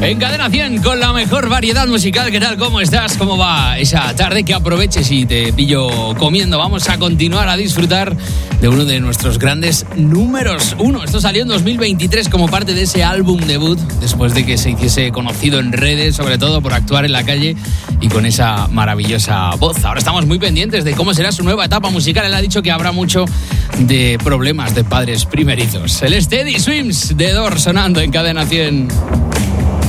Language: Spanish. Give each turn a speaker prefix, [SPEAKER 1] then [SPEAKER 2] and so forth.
[SPEAKER 1] En Cadena 100 con la mejor variedad musical. ¿Qué tal? ¿Cómo estás? ¿Cómo va esa tarde? Que aproveches y te pillo comiendo. Vamos a continuar a disfrutar de uno de nuestros grandes números 1. Esto salió en 2023 como parte de ese álbum debut, después de que se hiciese conocido en redes, sobre todo por actuar en la calle y con esa maravillosa voz. Ahora estamos muy pendientes de cómo será su nueva etapa musical. Él ha dicho que habrá mucho de problemas de padres primerizos. El Steady Swims de Dor sonando en Cadena 100.